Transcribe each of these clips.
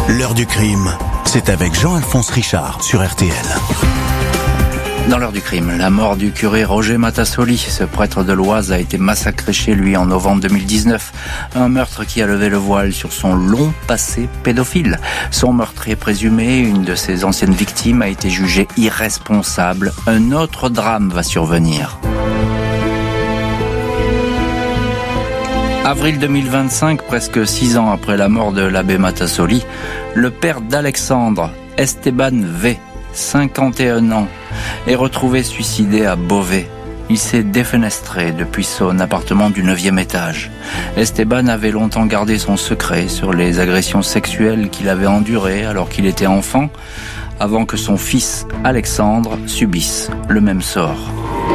L'heure du crime, c'est avec Jean-Alphonse Richard sur RTL. Dans l'heure du crime, la mort du curé Roger Matassoli, ce prêtre de l'Oise, a été massacré chez lui en novembre 2019. Un meurtre qui a levé le voile sur son long passé pédophile. Son meurtrier présumé, une de ses anciennes victimes, a été jugée irresponsable. Un autre drame va survenir. Avril 2025, presque 6 ans après la mort de l'abbé Matassoli, le père d'Alexandre, Esteban V, 51 ans, est retrouvé suicidé à Beauvais. Il s'est défenestré depuis son appartement du 9e étage. Esteban avait longtemps gardé son secret sur les agressions sexuelles qu'il avait endurées alors qu'il était enfant, avant que son fils Alexandre subisse le même sort.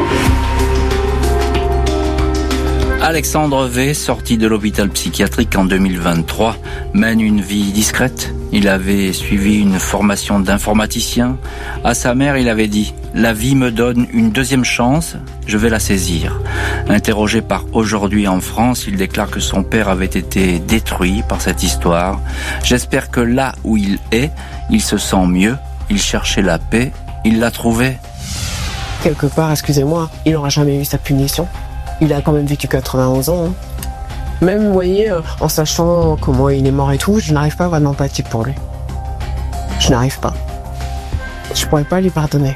Alexandre V, sorti de l'hôpital psychiatrique en 2023, mène une vie discrète. Il avait suivi une formation d'informaticien. À sa mère, il avait dit « La vie me donne une deuxième chance, je vais la saisir ». Interrogé par Aujourd'hui en France, il déclare que son père avait été détruit par cette histoire. « J'espère que là où il est, il se sent mieux. Il cherchait la paix, il l'a trouvée. » Quelque part, excusez-moi, il n'aura jamais eu sa punition. Il a quand même vécu 91 ans. Même, vous voyez, en sachant comment il est mort et tout, je n'arrive pas à avoir d'empathie pour lui. Je n'arrive pas. Je pourrais pas lui pardonner.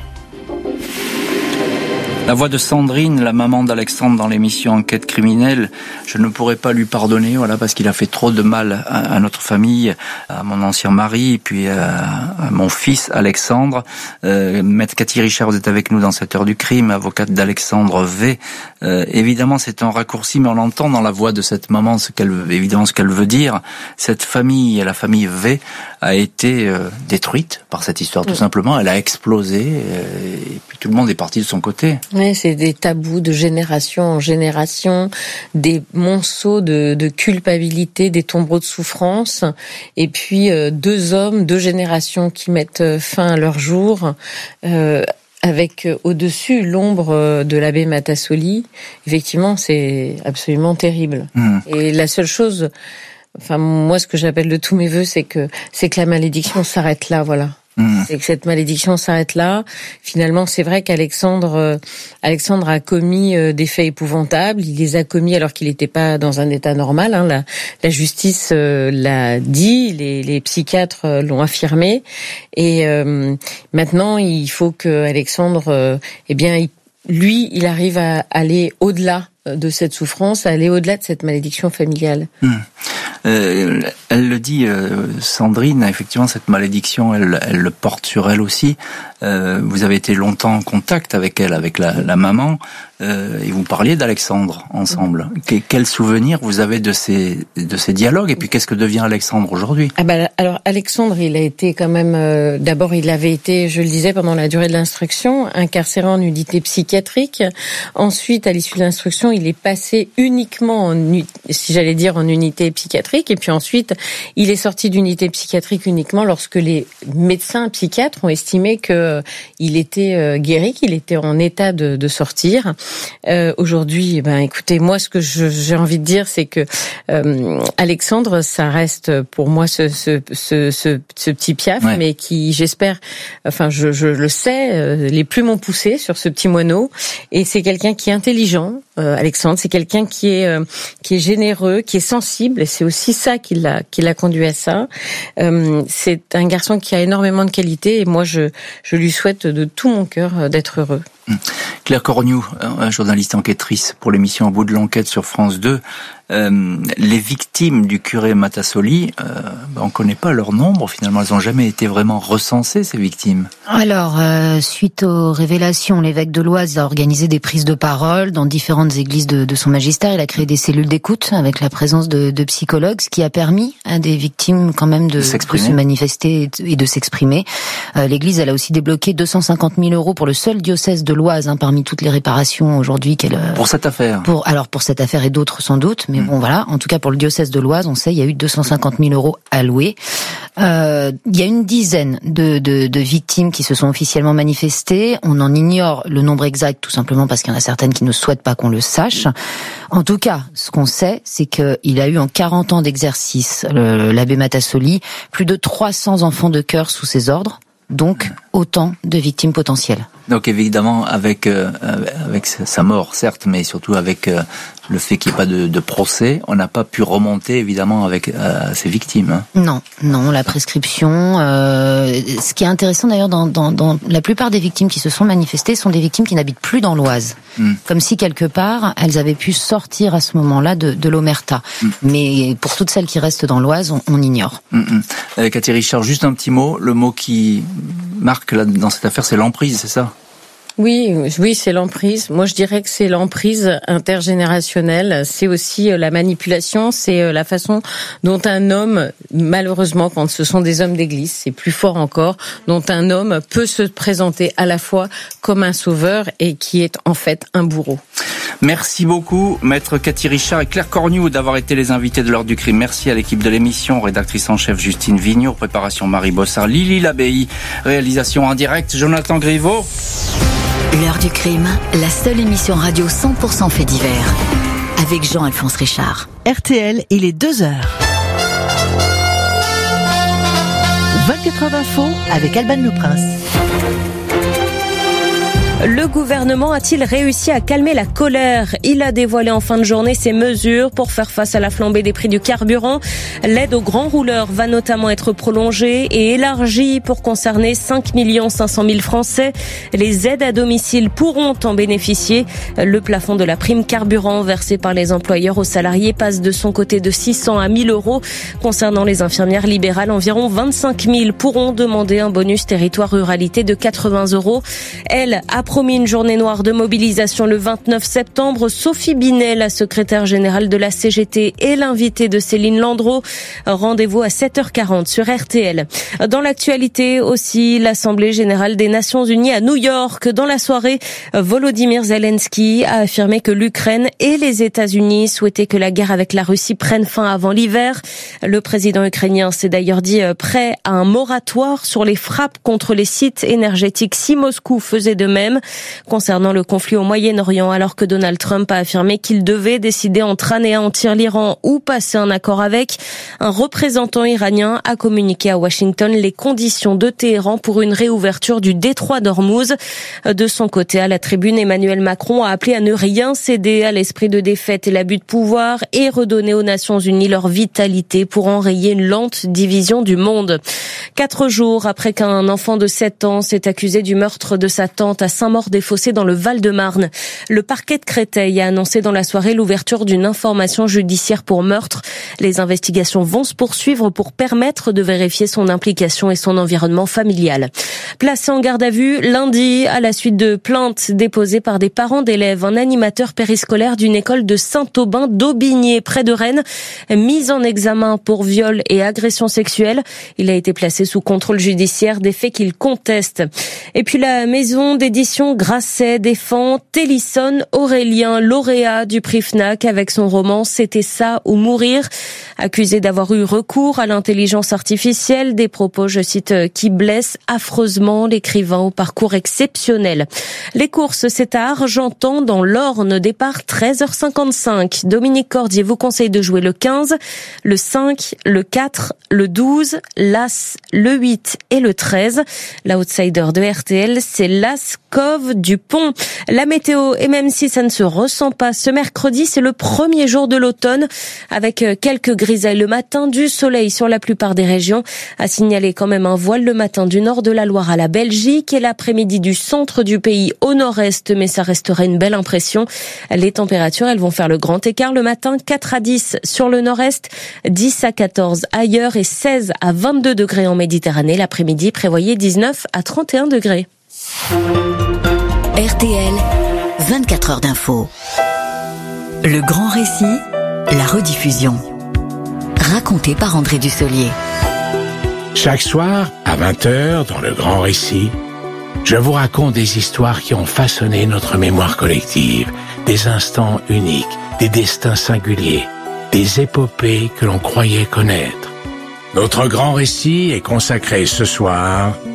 La voix de Sandrine, la maman d'Alexandre dans l'émission Enquête criminelle, je ne pourrais pas lui pardonner, voilà, parce qu'il a fait trop de mal à notre famille, à mon ancien mari, et puis à mon fils Alexandre. Maître Cathy Richard, vous êtes avec nous dans cette heure du crime, avocate d'Alexandre V. Évidemment, c'est un raccourci, mais on entend dans la voix de cette maman ce qu'elle veut dire. Cette famille, la famille V, a été détruite par cette histoire, tout simplement. Elle a explosé, et puis tout le monde est parti de son côté. Oui, c'est des tabous de génération en génération, des monceaux de culpabilité, des tombereaux de souffrance, et puis deux hommes, deux générations qui mettent fin à leur jour, avec au-dessus l'ombre de l'abbé Matassoli. Effectivement, c'est absolument terrible. Et la seule chose, enfin moi, ce que j'appelle de tous mes vœux, c'est que la malédiction s'arrête là, voilà. C'est que cette malédiction s'arrête là. Finalement, c'est vrai qu'Alexandre a commis des faits épouvantables. Il les a commis alors qu'il n'était pas dans un état normal. Hein. La justice l'a dit, les psychiatres l'ont affirmé. Et maintenant, il faut que Alexandre, il arrive à aller au-delà de cette souffrance, à aller au-delà de cette malédiction familiale. Elle le dit, Sandrine, effectivement, cette malédiction, elle le porte sur elle aussi. Vous avez été longtemps en contact avec elle, avec la maman, et vous parliez d'Alexandre ensemble. Quel souvenir vous avez de ces dialogues, et puis qu'est-ce que devient Alexandre aujourd'hui? Alors Alexandre, il a été quand même, d'abord il avait été, je le disais, pendant la durée de l'instruction, incarcéré en unité psychiatrique. Ensuite, à l'issue de l'instruction, il est passé uniquement en unité psychiatrique, et puis ensuite, il est sorti d'unité psychiatrique uniquement lorsque les médecins psychiatres ont estimé que il était guéri, qu'il était en état de sortir. Aujourd'hui, écoutez, moi, ce que j'ai envie de dire, c'est que Alexandre, ça reste pour moi ce petit piaf, mais qui, j'espère, enfin, je le sais, les plumes m'ont poussé sur ce petit moineau, et c'est quelqu'un qui est intelligent. Alexandre, c'est quelqu'un qui est généreux, qui est sensible, et c'est aussi ça qui l'a conduit à ça. C'est un garçon qui a énormément de qualités, et moi je lui souhaite de tout mon cœur d'être heureux. Claire Corgnoux, journaliste enquêtrice pour l'émission Au bout de l'enquête sur France 2, les victimes du curé Matassoli, on ne connaît pas leur nombre finalement, elles n'ont jamais été vraiment recensées, ces victimes. Alors, suite aux révélations, l'évêque de l'Oise a organisé des prises de parole dans différentes églises de son magistère. Il a créé des cellules d'écoute avec la présence de psychologues, ce qui a permis à des victimes quand même de se manifester et de s'exprimer. L'église, elle a aussi débloqué 250 000 € pour le seul diocèse de l'Oise, parmi toutes les réparations aujourd'hui qu'elle... Pour cette affaire. Pour cette affaire et d'autres sans doute, mais bon voilà, en tout cas pour le diocèse de l'Oise, on sait, il y a eu 250 000 € alloués. Il y a une dizaine de victimes qui se sont officiellement manifestées. On en ignore le nombre exact, tout simplement parce qu'il y en a certaines qui ne souhaitent pas qu'on le sache. En tout cas, ce qu'on sait, c'est qu'il a eu en 40 ans d'exercice, l'abbé Matassoli, plus de 300 enfants de cœur sous ses ordres. Donc, autant de victimes potentielles. Donc évidemment, avec sa mort, certes, mais surtout avec le fait qu'il n'y ait pas de procès, on n'a pas pu remonter évidemment avec ces victimes. Non, la prescription. Ce qui est intéressant d'ailleurs, dans la plupart des victimes qui se sont manifestées, sont des victimes qui n'habitent plus dans l'Oise, comme si quelque part elles avaient pu sortir à ce moment-là de l'Omerta. Mais pour toutes celles qui restent dans l'Oise, on ignore. Cathy Richard, juste un petit mot. Le mot qui marque là, dans cette affaire, c'est l'emprise, c'est ça ? Oui, c'est l'emprise. Moi, je dirais que c'est l'emprise intergénérationnelle. C'est aussi la manipulation. C'est la façon dont un homme, malheureusement, quand ce sont des hommes d'église, c'est plus fort encore, dont un homme peut se présenter à la fois comme un sauveur et qui est en fait un bourreau. Merci beaucoup, maître Cathy Richard et Claire Cornu, d'avoir été les invités de l'heure du crime. Merci à l'équipe de l'émission, rédactrice en chef Justine Vigneault, préparation Marie Bossard, Lily Labey, réalisation en direct Jonathan Griveaux. L'heure du crime, la seule émission radio 100% fait divers, avec Jean-Alphonse Richard. RTL, il est 2h. 24h d'info avec Alban Le Prince. Le gouvernement a-t-il réussi à calmer la colère ? Il a dévoilé en fin de journée ses mesures pour faire face à la flambée des prix du carburant. L'aide aux grands rouleurs va notamment être prolongée et élargie pour concerner 5 500 000 Français. Les aides à domicile pourront en bénéficier. Le plafond de la prime carburant versée par les employeurs aux salariés passe de son côté de 600 à 1 000 euros. Concernant les infirmières libérales, environ 25 000 pourront demander un bonus territoire ruralité de 80 euros. Elle a promis une journée noire de mobilisation le 29 septembre. Sophie Binet, la secrétaire générale de la CGT, est l'invitée de Céline Landreau. Rendez-vous à 7h40 sur RTL. Dans l'actualité aussi, l'Assemblée générale des Nations Unies à New York. Dans la soirée, Volodymyr Zelensky a affirmé que l'Ukraine et les États-Unis souhaitaient que la guerre avec la Russie prenne fin avant l'hiver. Le président ukrainien s'est d'ailleurs dit prêt à un moratoire sur les frappes contre les sites énergétiques si Moscou faisait de même. Concernant le conflit au Moyen-Orient, alors que Donald Trump a affirmé qu'il devait décider entre anéantir l'Iran ou passer un accord avec, un représentant iranien a communiqué à Washington les conditions de Téhéran pour une réouverture du détroit d'Ormuz. De son côté, à la tribune, Emmanuel Macron a appelé à ne rien céder à l'esprit de défaite et l'abus de pouvoir et redonner aux Nations Unies leur vitalité pour enrayer une lente division du monde. 4 jours après qu'un enfant de 7 ans s'est accusé du meurtre de sa tante à Saint-Maur-des-Fossés dans le Val-de-Marne. Le parquet de Créteil a annoncé dans la soirée l'ouverture d'une information judiciaire pour meurtre. Les investigations vont se poursuivre pour permettre de vérifier son implication et son environnement familial. Placé en garde à vue lundi à la suite de plaintes déposées par des parents d'élèves, un animateur périscolaire d'une école de Saint-Aubin d'Aubigné près de Rennes, mis en examen pour viol et agression sexuelle. Il a été placé sous contrôle judiciaire, des faits qu'il conteste. Et puis la maison d'édition Grasset défend Télisson Aurélien, lauréat du prix Fnac avec son roman C'était ça ou mourir. Accusé d'avoir eu recours à l'intelligence artificielle, des propos, je cite, qui blessent affreusement l'écrivain au parcours exceptionnel. Les courses, c'est à Argentan dans l'Orne, départ 13h55. Dominique Cordier vous conseille de jouer le 15, le 5, le 4, le 12, l'As, le 8 et le 13. L'outsider de RTL, c'est l'As Cove du Pont. La météo, et même si ça ne se ressent pas, ce mercredi, c'est le premier jour de l'automne, avec quelques grisailles le matin, du soleil sur la plupart des régions. À signaler quand même un voile le matin du nord de la Loire à la Belgique et l'après-midi du centre du pays au nord-est, mais ça resterait une belle impression. Les températures, elles vont faire le grand écart le matin, 4 à 10 sur le nord-est, 10 à 14 ailleurs et 16 à 22 degrés en Méditerranée. L'après-midi, prévoyez 19 à 31 degrés. RTL, 24 heures d'info. Le grand récit, la rediffusion. Raconté par André Dussolier. Chaque soir, à 20h, dans le grand récit, je vous raconte des histoires qui ont façonné notre mémoire collective, des instants uniques, des destins singuliers, des épopées que l'on croyait connaître. Notre grand récit est consacré ce soir